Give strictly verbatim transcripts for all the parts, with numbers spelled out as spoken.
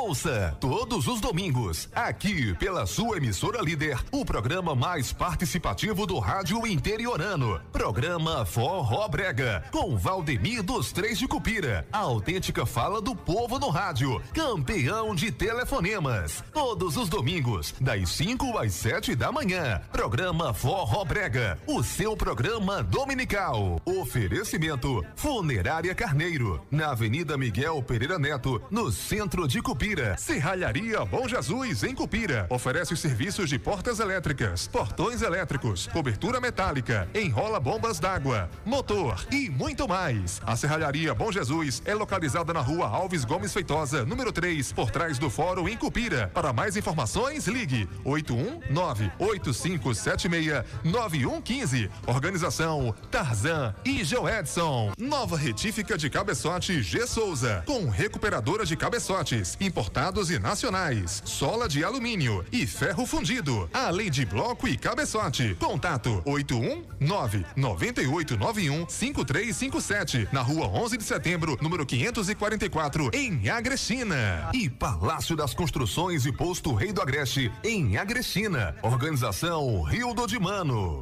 Ouça todos os domingos, aqui pela sua emissora líder, o programa mais participativo do rádio interiorano. Programa Forró Brega, com Valdemir dos Três de Cupira. A autêntica fala do povo no rádio. Campeão de telefonemas. Todos os domingos, das cinco às sete da manhã. Programa Forró Brega, o seu programa dominical. Oferecimento Funerária Carneiro, na Avenida Miguel Pereira Neto, no centro de Cupira. Serralharia Bom Jesus, em Cupira. Oferece os serviços de portas elétricas, portões elétricos, cobertura metálica, enrola bombas d'água, motor e muito mais. A Serralharia Bom Jesus é localizada na rua Alves Gomes Feitosa, número três, por trás do Fórum, em Cupira. Para mais informações, ligue oito um nove oito cinco sete seis nove um um cinco. Organização Tarzan e Joedson. Nova retífica de cabeçote G Souza, com recuperadora de cabeçotes importados e nacionais, sola de alumínio e ferro fundido, além de bloco e cabeçote. Contato oito um nove nove oito nove um cinco três cinco sete, na rua onze de setembro, número quinhentos e quarenta e quatro, em Agrestina. E Palácio das Construções e Posto Rei do Agreste, em Agrestina. Organização Rio do de Mano.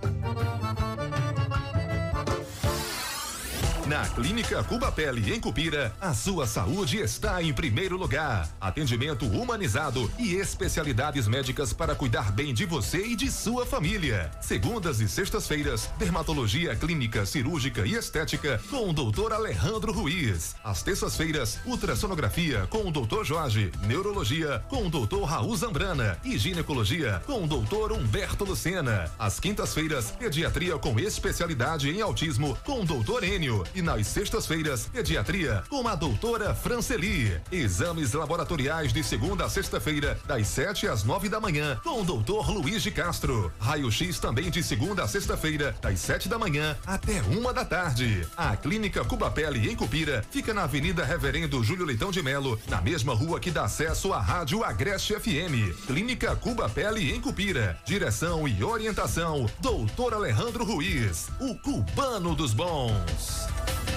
Na Clínica Cuba Pele, em Cupira, a sua saúde está em primeiro lugar. Atendimento humanizado e especialidades médicas para cuidar bem de você e de sua família. Segundas e sextas-feiras, dermatologia clínica, cirúrgica e estética com o doutor Alejandro Ruiz. Às terças-feiras, ultrassonografia com o doutor Jorge, neurologia com o doutor Raul Zambrana e ginecologia com o doutor Humberto Lucena. Às quintas-feiras, pediatria com especialidade em autismo com o doutor Enio. E nas sextas-feiras, pediatria com a doutora Franceli. Exames laboratoriais de segunda a sexta-feira, das sete às nove da manhã, com o doutor Luiz de Castro. Raio-X também de segunda a sexta-feira, das sete da manhã até uma da tarde. A Clínica Cuba Pele, em Cupira, fica na Avenida Reverendo Júlio Leitão de Melo, na mesma rua que dá acesso à Rádio Agreste F M. Clínica Cuba Pele, em Cupira. Direção e orientação, doutor Alejandro Ruiz, o cubano dos bons.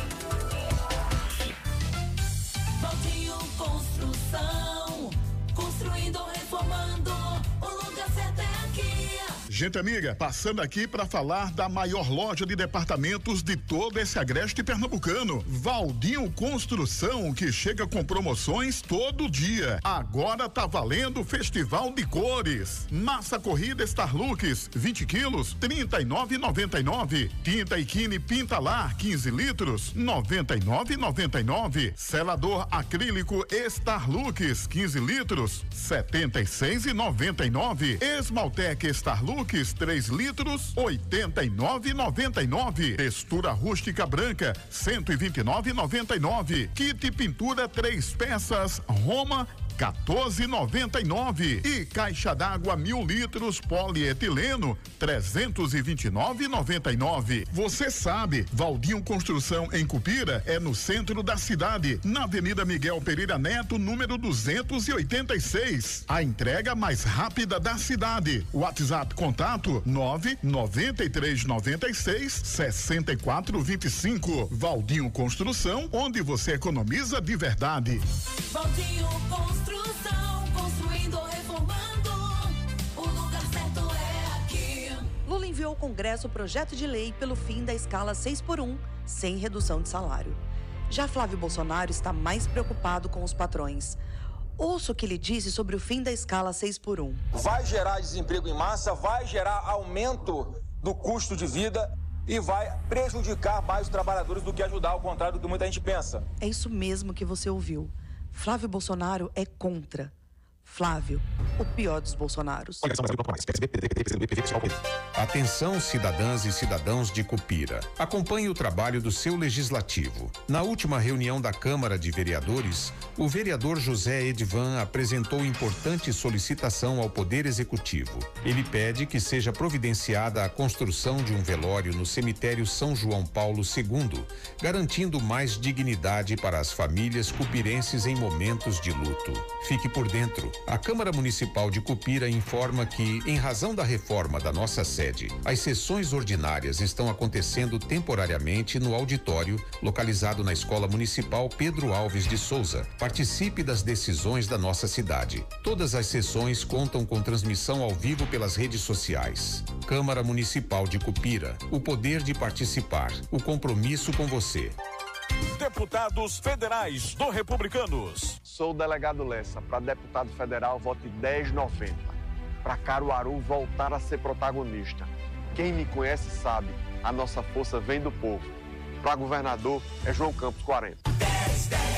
Valdinho Construção, construindo, reformando, o lugar certo é aqui. Gente amiga, passando aqui para falar da maior loja de departamentos de todo esse agreste pernambucano, Valdinho Construção, que chega com promoções todo dia. Agora tá valendo o Festival de Cores. Massa corrida Starlux, vinte quilos, trinta e nove e noventa e nove. Tinta Ikine Pintalar, quinze litros, noventa e nove e noventa e nove. Selador acrílico Starlux, quinze litros, setenta e seis e noventa e nove. Esmaltec Starlux, três litros, oitenta e nove e noventa e nove. Textura rústica branca, cento e vinte e nove e noventa e nove. Kit pintura três peças Roma, quatorze e noventa e nove. E caixa d'água mil litros polietileno, trezentos e vinte e nove e noventa e nove. Você sabe, Valdinho Construção em Cupira é no centro da cidade, na Avenida Miguel Pereira Neto, número duzentos e oitenta e seis. A entrega mais rápida da cidade. WhatsApp contato nove nove três nove seis sessenta e quatro vinte e cinco. Valdinho Construção, onde você economiza de verdade. Valdinho Construção, construindo, reformando, o lugar certo é aqui. Lula enviou ao Congresso o projeto de lei pelo fim da escala seis por um, sem redução de salário. Já Flávio Bolsonaro está mais preocupado com os patrões. Ouça o que ele disse sobre o fim da escala seis por um. Vai gerar desemprego em massa, vai gerar aumento do custo de vida e vai prejudicar mais os trabalhadores do que ajudar, ao contrário do que muita gente pensa. É isso mesmo que você ouviu. Flávio Bolsonaro é contra. Flávio, o pior dos Bolsonaros. Atenção, cidadãs e cidadãos de Cupira. Acompanhe o trabalho do seu legislativo. Na última reunião da Câmara de Vereadores, o vereador José Edvan apresentou importante solicitação ao Poder Executivo. Ele pede que seja providenciada a construção de um velório no cemitério São João Paulo segundo, garantindo mais dignidade para as famílias cupirenses em momentos de luto. Fique por dentro. A Câmara Municipal de Cupira informa que, em razão da reforma da nossa sede sede. As sessões ordinárias estão acontecendo temporariamente no auditório localizado na Escola Municipal Pedro Alves de Souza. Participe das decisões da nossa cidade. Todas as sessões contam com transmissão ao vivo pelas redes sociais. Câmara Municipal de Cupira, o poder de participar, o compromisso com você. Deputados federais do Republicanos. Sou o delegado Lessa. Para deputado federal, vote dez noventa. Para Caruaru voltar a ser protagonista. Quem me conhece sabe, a nossa força vem do povo. Para governador, é João Campos quarenta.